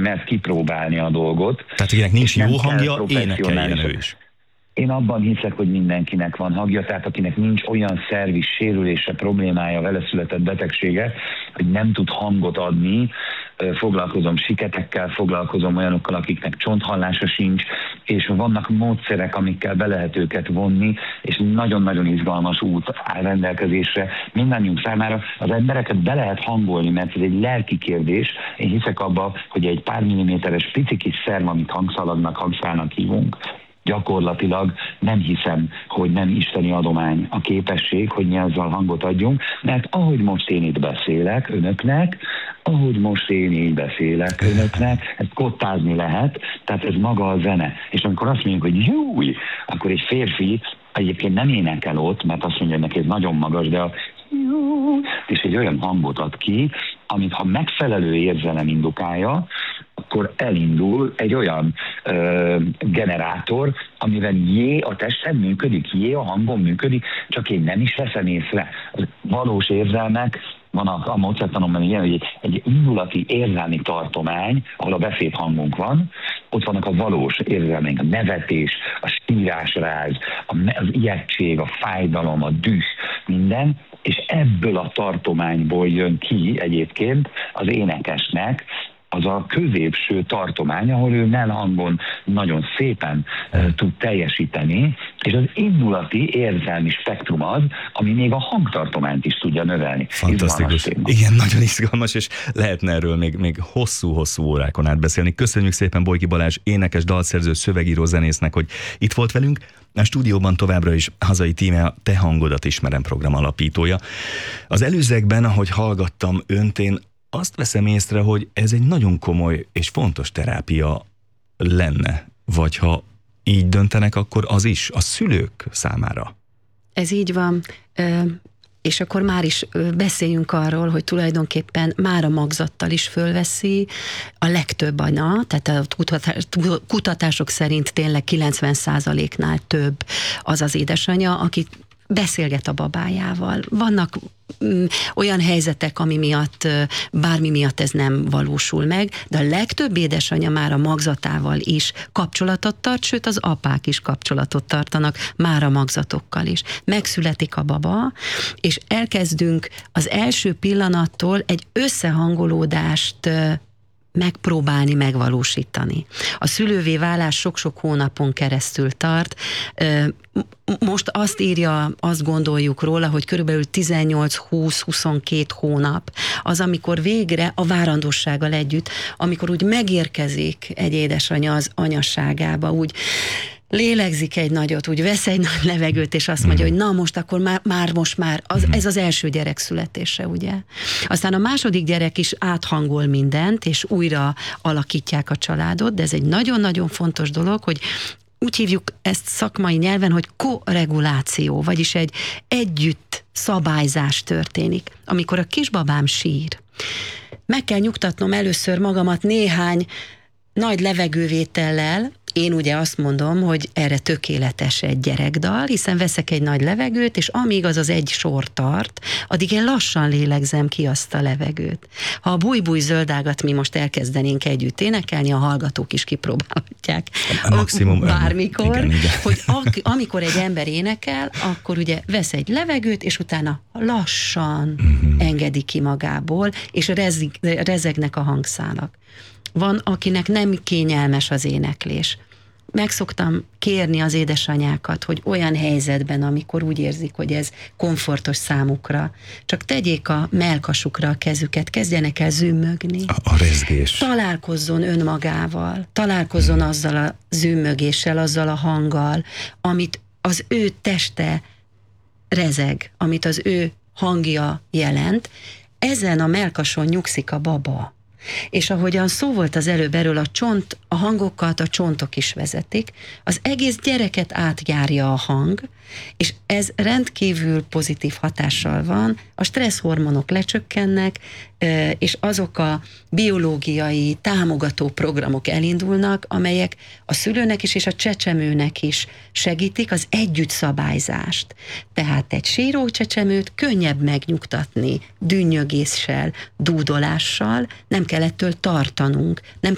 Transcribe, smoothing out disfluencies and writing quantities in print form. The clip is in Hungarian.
mert kipróbálni a dolgot. Tehát akinek nincs jó hangja, énekeljen ő is. Én abban hiszek, hogy mindenkinek van hangja, tehát akinek nincs olyan szervi sérülése, problémája, vele született betegsége, hogy nem tud hangot adni, foglalkozom siketekkel, foglalkozom olyanokkal, akiknek csonthallása sincs, és vannak módszerek, amikkel be lehet őket vonni, és nagyon-nagyon izgalmas út áll rendelkezésre mindannyiunk számára. Az embereket be lehet hangolni, mert ez egy lelki kérdés. Én hiszek abba, hogy egy pár milliméteres pici kis szerv, amit hangszalagnak, hangszálnak hívunk, gyakorlatilag nem hiszem, hogy nem isteni adomány a képesség, hogy mi azzal hangot adjunk, mert ahogy most én itt beszélek önöknek, ahogy most én így beszélek önöknek, ezt kottázni lehet, tehát ez maga a zene. És amikor azt mondjuk, hogy júj, akkor egy férfi egyébként nem énekel ott, mert azt mondja, hogy neki ez nagyon magas, de a és egy olyan hangot ad ki, amit ha megfelelő érzelem indukálja, akkor elindul egy olyan generátor, amivel jé a testem működik, jé a hangom működik, csak én nem is veszem észre. Az valós érzelmek, van a módszertanomban ilyen, hogy egy indulati érzelmi tartomány, ahol a beszéd hangunk van, ott vannak a valós érzelmeink, a nevetés, a sírásráz, az ijegység, a fájdalom, a düh, minden, és ebből a tartományból jön ki egyébként az énekesnek az a középső tartomány, ahol ő melhangon nagyon szépen tud teljesíteni, és az indulati érzelmi spektrum az, ami még a hangtartományt is tudja növelni. Fantasztikus. Igen, nagyon izgalmas, és lehetne erről még hosszú-hosszú órákon át beszélni. Köszönjük szépen Bolyky Balázs, énekes, dalszerző, szövegíró zenésznek, hogy itt volt velünk. A stúdióban továbbra is hazai tíme a Te hangodat ismerem program alapítója. Az előzőekben, ahogy hallgattam önt, én azt veszem észre, hogy ez egy nagyon komoly és fontos terápia lenne, vagy ha így döntenek, akkor az is a szülők számára. Ez így van, és akkor már is beszéljünk arról, hogy tulajdonképpen már a magzattal is fölveszi a legtöbb anya, tehát a kutatások szerint tényleg 90%-nál több az az édesanya, aki beszélget a babájával. Vannak olyan helyzetek, ami miatt, bármi miatt ez nem valósul meg, de a legtöbb édesanyja már a magzatával is kapcsolatot tart, sőt az apák is kapcsolatot tartanak már a magzatokkal is. Megszületik a baba, és elkezdünk az első pillanattól egy összehangolódást megpróbálni megvalósítani. A szülővé válás sok-sok hónapon keresztül tart. Most azt gondoljuk róla, hogy körülbelül 18-20-22 hónap az, amikor végre a várandossággal együtt, amikor úgy megérkezik egy édesanya az anyasságába, úgy lélegzik egy nagyot, úgy vesz egy nagy levegőt, és azt mondja, hogy na most akkor már, ez az első gyerek születése, ugye? Aztán a második gyerek is áthangol mindent, és újra alakítják a családot, de ez egy nagyon-nagyon fontos dolog, hogy úgy hívjuk ezt szakmai nyelven, hogy koreguláció, vagyis egy együtt szabályzás történik. Amikor a kisbabám sír, meg kell nyugtatnom először magamat néhány nagy levegővétellel. Én ugye azt mondom, hogy erre tökéletes egy gyerekdal, hiszen veszek egy nagy levegőt, és amíg az egy sor tart, addig én lassan lélegzem ki azt a levegőt. Ha a Búj-búj zöldágat mi most elkezdenénk együtt énekelni, a hallgatók is kipróbálhatják. Maximum bármikor, igen. Hogy amikor egy ember énekel, akkor ugye vesz egy levegőt, és utána lassan engedi ki magából, és rezegnek a hangszálak. Van, akinek nem kényelmes az éneklés. Meg szoktam kérni az édesanyákat, hogy olyan helyzetben, amikor úgy érzik, hogy ez komfortos számukra, csak tegyék a mellkasukra a kezüket, kezdjenek el zümmögni. A rezgés. Találkozzon önmagával, találkozzon azzal a zümmögéssel, azzal a hanggal, amit az ő teste rezeg, amit az ő hangja jelent. Ezen a mellkason nyugszik a baba. És ahogyan szó volt az előbb erről, a hangokat a csontok is vezetik, az egész gyereket átjárja a hang, és ez rendkívül pozitív hatással van, a stresszhormonok lecsökkennek, és azok a biológiai támogató programok elindulnak, amelyek a szülőnek is és a csecsemőnek is segítik az együttszabályzást. Tehát egy síró csecsemőt könnyebb megnyugtatni dünnyögéssel, dúdolással, nem kell ettől tartanunk, nem